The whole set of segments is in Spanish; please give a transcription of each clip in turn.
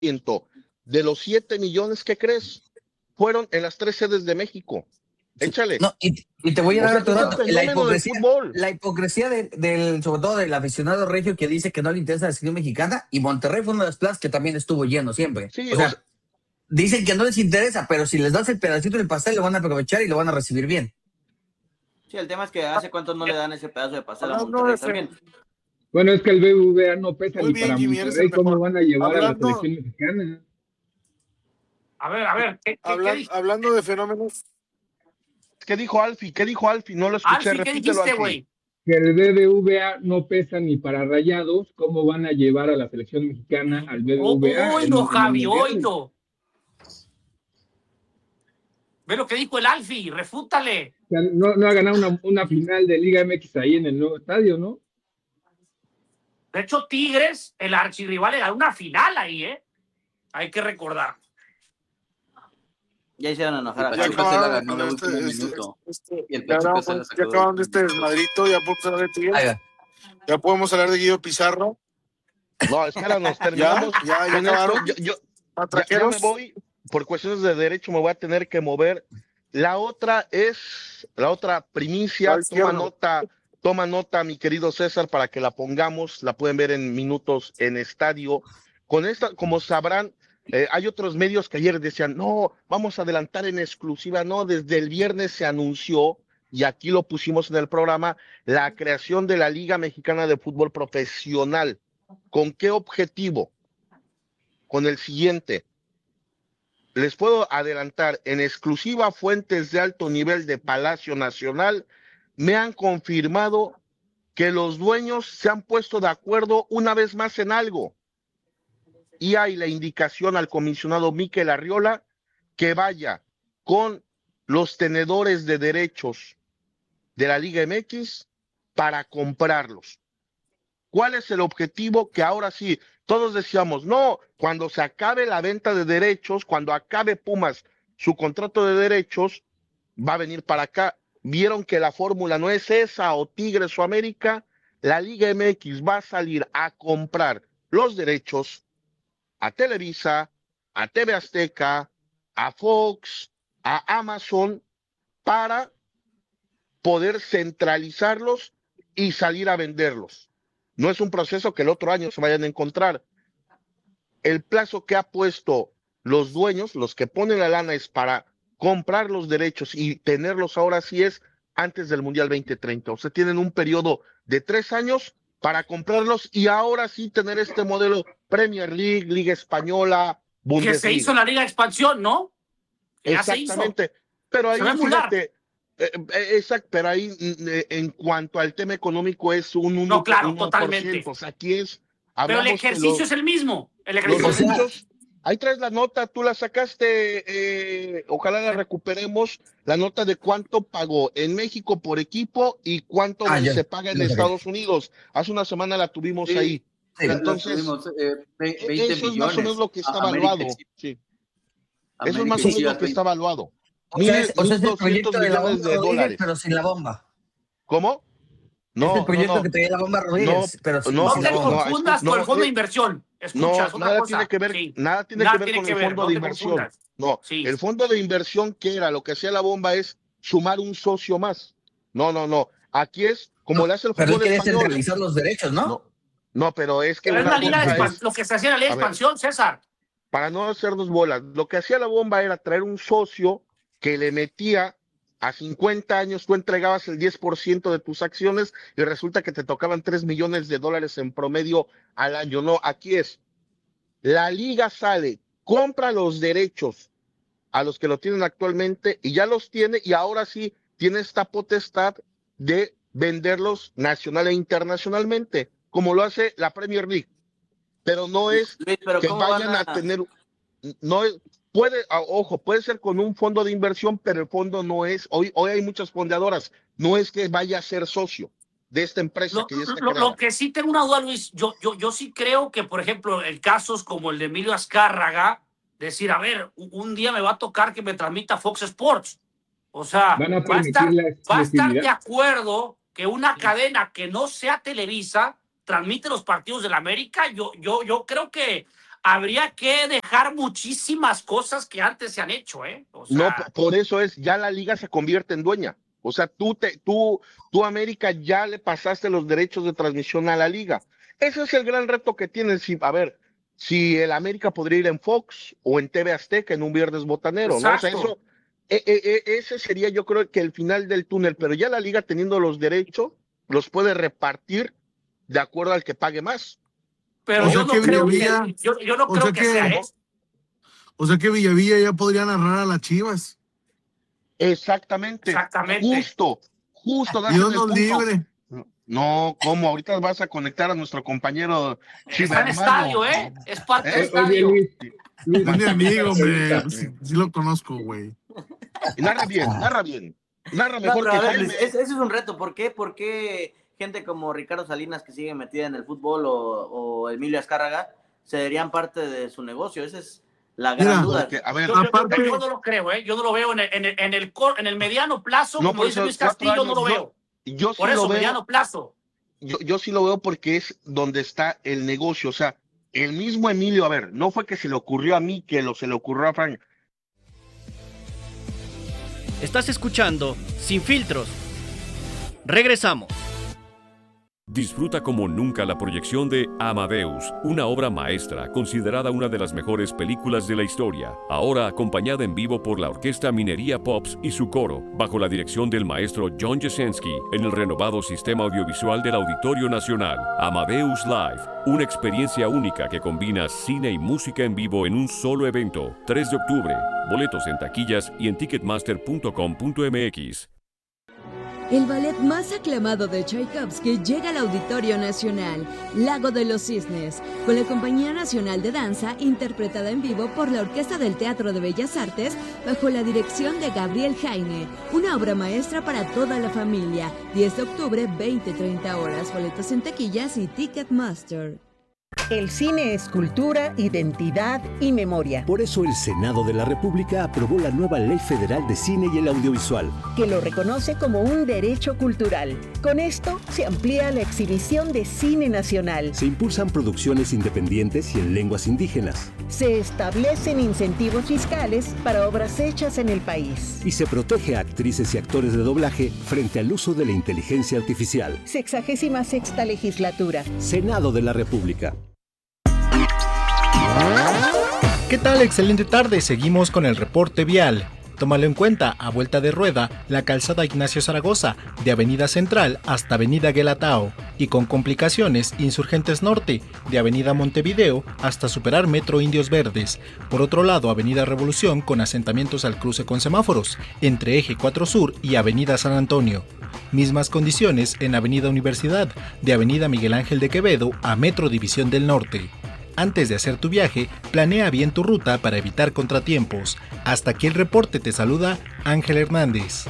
de los 7 millones que crees fueron en las 3 sedes de México. Échale. No, y te voy a dar otro dato. La hipocresía del, sobre todo del aficionado regio que dice que no le interesa la selección mexicana, y Monterrey fue una de las plazas que también estuvo lleno siempre. Sí, o sea, dicen que no les interesa, pero si les das el pedacito del pastel lo van a aprovechar y lo van a recibir bien. Sí, el tema es que hace cuánto no le dan ese pedazo de pastel a Monterrey también. Bueno, es que el BBVA no pesa ni para Monterrey. ¿Cómo van a llevar a la selección mexicana? A ver, hablando de fenómenos. ¿Qué dijo Alfie? No lo escuché. Alfie, ¿qué dijiste, güey? Que el BBVA no pesa ni para Rayados. ¿Cómo van a llevar a la selección mexicana al BBVA? Oído, Javi, oído. Ve lo que dijo el Alfie, refútale. O sea, no ha ganado una final de Liga MX ahí en el nuevo estadio, ¿no? De hecho, Tigres, el archirrival, era una final ahí, ¿eh? Hay que recordar. Ya hicieron enojar a Ya acabaron de este desmadrito, ya podemos hablar de Tigres. Ya podemos hablar de Guido Pizarro. No, espéranos, terminamos. Ya acabaron. Yo me voy, por cuestiones de derecho me voy a tener que mover. La otra primicia, toma nota, mi querido César, para que la pongamos, la pueden ver en minutos en estadio. Con esta, como sabrán, hay otros medios que ayer decían, no, vamos a adelantar en exclusiva, no, desde el viernes se anunció, y aquí lo pusimos en el programa, la creación de la Liga Mexicana de Fútbol Profesional. ¿Con qué objetivo? Con el siguiente. Les puedo adelantar, en exclusiva, fuentes de alto nivel de Palacio Nacional me han confirmado que los dueños se han puesto de acuerdo una vez más en algo. Y hay la indicación al comisionado Mikel Arriola que vaya con los tenedores de derechos de la Liga MX para comprarlos. ¿Cuál es el objetivo? Que ahora sí, todos decíamos, no, cuando se acabe la venta de derechos, cuando acabe Pumas su contrato de derechos, va a venir para acá. Vieron que la fórmula no es esa, o Tigres o América, la Liga MX va a salir a comprar los derechos a Televisa, a TV Azteca, a Fox, a Amazon, para poder centralizarlos y salir a venderlos. No es un proceso que el otro año se vayan a encontrar. El plazo que ha puesto los dueños, los que ponen la lana, es para comprar los derechos y tenerlos ahora sí es antes del Mundial 2030. O sea, tienen un periodo de 3 años para comprarlos y ahora sí tener este modelo Premier League, Liga Española, Bundesliga. Que se hizo la Liga de Expansión, ¿no? Exactamente. Pero ahí, fíjate, exacto, pero ahí en cuanto al tema económico es un 1%. No, claro, totalmente. O sea, aquí es... Pero el ejercicio es el mismo. Ahí traes la nota, tú la sacaste, ojalá la recuperemos, la nota de cuánto pagó en México por equipo y cuánto se paga en Estados Unidos. Hace una semana la tuvimos ahí. Entonces, tuvimos, 20 eso es más o menos lo que está evaluado. Sí. Eso es más o menos lo que está evaluado. O sea, es el proyecto de la bomba Rodríguez, pero sin la bomba. ¿Cómo? No, es el proyecto que traía la bomba Rodríguez, pero sin no te confundas con el fondo de inversión. Escuchas, nada tiene que ver, nada tiene que ver con el fondo de inversión. No, el fondo de inversión que era, lo que hacía la bomba es sumar un socio más. No. Aquí es como le hace el fútbol español. Pero centralizar los derechos, ¿no? No, pero es que... Pero es la liga lo que se hacía en la ley de expansión, César. Para no hacernos bolas, lo que hacía la bomba era traer un socio que le metía a 50 años, tú entregabas el 10% de tus acciones y resulta que te tocaban $3 millones en promedio al año. No, aquí es, la liga sale, compra los derechos a los que lo tienen actualmente y ya los tiene y ahora sí tiene esta potestad de venderlos nacional e internacionalmente, como lo hace la Premier League. Pero no es que vayan a tener, no es, puede ser con un fondo de inversión, pero el fondo no es, hoy hay muchas fondeadoras, no es que vaya a ser socio de esta empresa que ya está creada. Lo que sí tengo una duda, Luis, yo sí creo que, por ejemplo, en casos como el de Emilio Azcárraga, decir, a ver, un día me va a tocar que me transmita Fox Sports. O sea, va a estar de acuerdo que una cadena que no sea Televisa transmite los partidos de la América. Yo creo que habría que dejar muchísimas cosas que antes se han hecho, ¿eh? O sea, no, por eso ya la liga se convierte en dueña. O sea, tú América ya le pasaste los derechos de transmisión a la liga. Ese es el gran reto que tienes. A ver, si el América podría ir en Fox o en TV Azteca en un viernes botanero, exacto. ¿no? O sea, ese sería, yo creo, que el final del túnel, pero ya la liga, teniendo los derechos, los puede repartir de acuerdo al que pague más. Pero yo no creo que, yo no creo que sea eso. O sea que Villavilla ya podría narrar a las Chivas. Exactamente. Justo. Dios nos libre. No, ¿cómo? Ahorita vas a conectar a nuestro compañero Chivas. Está en estadio, ¿eh? Es parte del estadio. Luis, Es mi amigo, hombre. Sí lo conozco, güey. Narra bien. Narra mejor no, que ver, Jaime. ese es un reto. ¿Por qué gente como Ricardo Salinas, que sigue metida en el fútbol, o Emilio Azcárraga, serían parte de su negocio? Esa es la gran duda. Porque, a ver, yo no lo creo, ¿eh? Yo no lo veo en el mediano plazo, no, como dice Luis Castillo, no lo veo. Yo sí por eso, lo veo, mediano plazo. Yo sí lo veo porque es donde está el negocio. O sea, el mismo Emilio, a ver, no fue que se le ocurrió a mí, se le ocurrió a Frank. Estás escuchando Sin Filtros. Regresamos. Disfruta como nunca la proyección de Amadeus, una obra maestra considerada una de las mejores películas de la historia, ahora acompañada en vivo por la Orquesta Minería Pops y su coro, bajo la dirección del maestro John Jasenski, en el renovado sistema audiovisual del Auditorio Nacional. Amadeus Live, una experiencia única que combina cine y música en vivo en un solo evento. 3 de octubre, boletos en taquillas y en ticketmaster.com.mx. El ballet más aclamado de Tchaikovsky llega al Auditorio Nacional, Lago de los Cisnes, con la Compañía Nacional de Danza, interpretada en vivo por la Orquesta del Teatro de Bellas Artes, bajo la dirección de Gabriel Jaime. Una obra maestra para toda la familia. 10 de octubre, 20-30 horas. Boletos en taquillas y Ticketmaster. El cine es cultura, identidad y memoria. Por eso el Senado de la República aprobó la nueva Ley Federal de Cine y el Audiovisual, que lo reconoce como un derecho cultural. Con esto se amplía la exhibición de cine nacional. Se impulsan producciones independientes y en lenguas indígenas. Se establecen incentivos fiscales para obras hechas en el país. Y se protege a actrices y actores de doblaje frente al uso de la inteligencia artificial. 66ª legislatura. Senado de la República. ¿Qué tal? Excelente tarde, seguimos con el reporte vial. Tómalo en cuenta, a vuelta de rueda, la calzada Ignacio Zaragoza, de Avenida Central hasta Avenida Guelatao, y con complicaciones, Insurgentes Norte, de Avenida Montevideo hasta superar Metro Indios Verdes. Por otro lado, Avenida Revolución, con asentamientos al cruce con semáforos, entre Eje 4 Sur y Avenida San Antonio. Mismas condiciones en Avenida Universidad, de Avenida Miguel Ángel de Quevedo a Metro División del Norte. Antes de hacer tu viaje, planea bien tu ruta para evitar contratiempos. Hasta aquí el reporte, te saluda Ángel Hernández.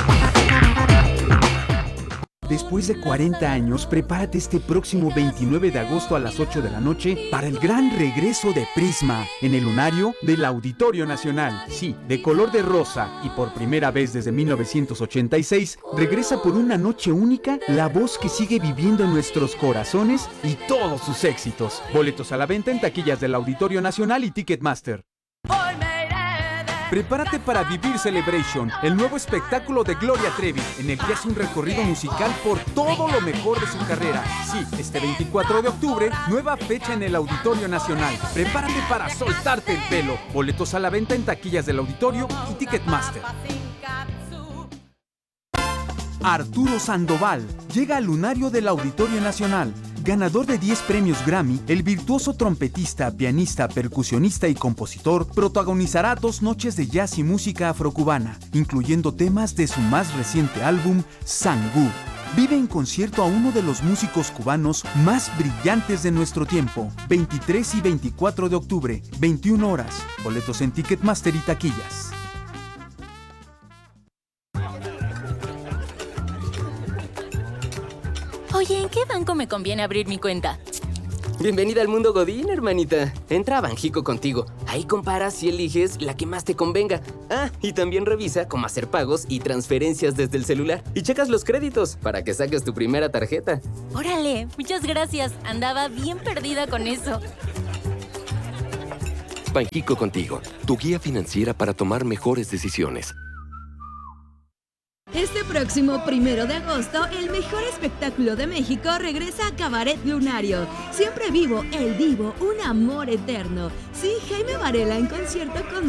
Después de 40 años, prepárate este próximo 29 de agosto a las 8 de la noche para el gran regreso de Prisma en el lunario del Auditorio Nacional. Sí, de color de rosa y por primera vez desde 1986, regresa por una noche única la voz que sigue viviendo en nuestros corazones y todos sus éxitos. Boletos a la venta en taquillas del Auditorio Nacional y Ticketmaster. Prepárate para vivir Celebration, el nuevo espectáculo de Gloria Trevi, en el que hace un recorrido musical por todo lo mejor de su carrera. Sí, este 24 de octubre, nueva fecha en el Auditorio Nacional. Prepárate para soltarte el pelo. Boletos a la venta en taquillas del Auditorio y Ticketmaster. Arturo Sandoval llega al lunario del Auditorio Nacional. Ganador de 10 premios Grammy, el virtuoso trompetista, pianista, percusionista y compositor protagonizará 2 noches de jazz y música afrocubana, incluyendo temas de su más reciente álbum, Sangú. Vive en concierto a uno de los músicos cubanos más brillantes de nuestro tiempo. 23 y 24 de octubre, 21 horas. Boletos en Ticketmaster y taquillas. Oye, ¿en qué banco me conviene abrir mi cuenta? Bienvenida al mundo Godín, hermanita. Entra a Banjico contigo. Ahí comparas y eliges la que más te convenga. Ah, y también revisa cómo hacer pagos y transferencias desde el celular. Y checas los créditos para que saques tu primera tarjeta. Órale, muchas gracias. Andaba bien perdida con eso. Banjico Contigo, tu guía financiera para tomar mejores decisiones. Este próximo 1 de agosto, el mejor espectáculo de México regresa a Cabaret Lunario. Siempre vivo, el Divo, un amor eterno. Sí, Jaime Varela en concierto con